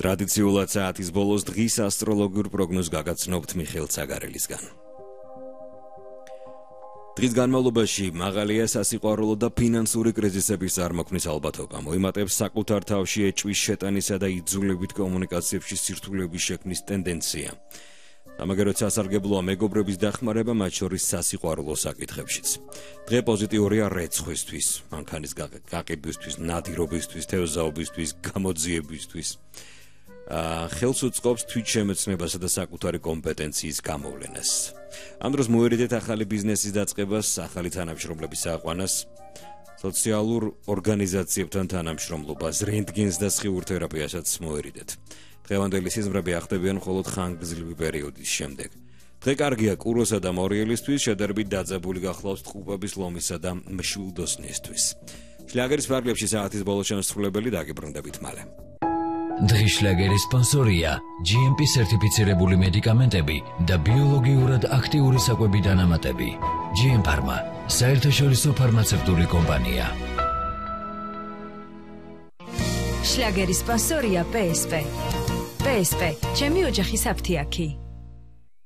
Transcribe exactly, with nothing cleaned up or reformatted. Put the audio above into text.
ტრადიციულად საათის ბოლოს დღის ასტროლოგიურ პროგნოზს გაგაცნობთ მიხეილ ცაგარელისგან. დღის განმავლობაში მაღალია სასიყვარულო და ფინანსური კრიზისების წარმოქმნის ალბათობა. მოიმატებს საკუთარ თავში ეჭვის შეტანისა და იძულებით კომუნიკაციებში სირთულეების შექმნის ტენდენცია. ამაგეროთ სასარგებლოა მეგობრების დახმარება, მათ შორის სასიყვარულო საკითხებშიც. დღე პოზიტიურია რეცხვისთვის, მანქანის გაყიდვისთვის, ნადირობისთვის, თევზაობისთვის, გამოძიებისთვის. ხელს უწყობს თვითშემეცნებასა და საკუთარი კომპეტენციის გამოვლენას. ამ დროს მოერიდეთ ახალი ბიზნესის დაწყებას, ახალი თანამშრომლების აყვანას, სოციალურ ორგანიზაციებთან თანამშრომლობას, რენტგენს და სხიურ თერაპიასაც მოერიდეთ. დღევანდელი სიზმრები ახდებიან მხოლოდ ხანგრძლივი პერიოდის შემდეგ. დღე კარგია კუროსა და მორიელისთვის, შედარებით დაძაბული გახლავს ტყუპების, ლომისა და მშვილდოსნისთვის. შლაგერის ფარგლებში საათის ბოლოს შემსრულებელი დაგიბრუნდებით მალე. დღის შლაგერის სპონსორია ჯი ემ პი სერტიფიცირებული მედიკამენტები და ბიოლოგიურად აქტიური საკვები დანამატები. ჯი ემ ფარმა, საერთაშორისო ფარმაცევტული კომპანია. შლაგერის სპონსორია პე ეს პე. პე ეს პე, ჩემი ოჯახის აფთიაქი.